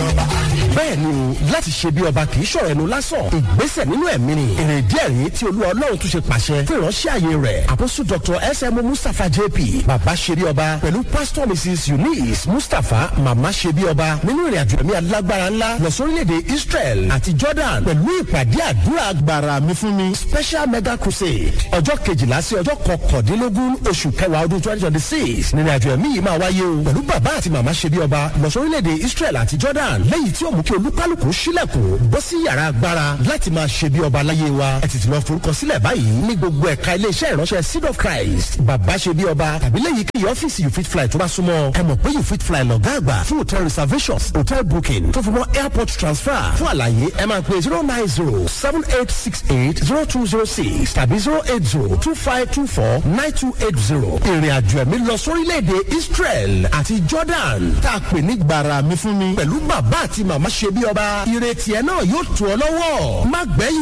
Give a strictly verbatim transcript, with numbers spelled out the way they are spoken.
bẹ́ẹ̀ ni o láti ṣe bí ọba kì í ṣọ̀rọ̀ ẹnu lásán ìgbésẹ̀ nínú ẹ̀mí ni èrè díẹ̀ rí tí olúwa ọlọ́run tún ṣe pàṣẹ fún ìránṣẹ́ àyè rẹ̀ àpọ́sù dr S M Mustapha J P bàbá ṣe bí ọba pẹ̀lú pastor Mrs Eunice Mustapha màmá ṣe bí ọba nínú ìrìn àjò ẹ̀mí alágbára ńlá lọ sórílẹ̀-èdè Israel àti Jordan pẹ̀lú ìpàdé àdúrà agbára mi fún mi special mega crusade ọjọ́ kejìlá sí ọjọ́ kọkàndínlógún oṣù kẹwàá ọdún twenty twenty six nínú àjò ẹ̀mí yìí máa wáyé o pẹ̀lú bàbá àti màmá ṣe bí ọba lọ sórílẹ̀-èdè Israel àti Jordan lẹ́yìn tí ó mú kí olúkálùkù sílẹ̀kùn bọ́ sí yàrá agbára láti máa ṣe bí ọba láyé wa ẹ tètè lọ forúkọ sílẹ̀ báyìí ní gbogbo ẹ̀ka iléeṣẹ́ ìránṣẹ́ Seed of Christ bàbá ṣe bí ọba tàbí lẹ́yìn kí ọ́fíìsì you fit fly tó bá súnmọ́ ẹ mọ̀ pé you fit fly lọ́gá àgbà fún hotel reservations hotel booking tó fi mọ́ airport transfer fún àlàyé ẹ máa pè zero nine zero seven eight six eight zero two zero six tàbí zero eight zero two five two four nine two eight zero ìrìn àjò ẹ̀mí lọ sórílẹ̀-èdè Israel àti Jordan tá a pè ní gbàrà mi fún mi pẹ̀lú bàbá àti màmá ṣe bí ọba ìrètí ẹ náà yóò tó ọ lọ́wọ́ má gbẹ́yìn.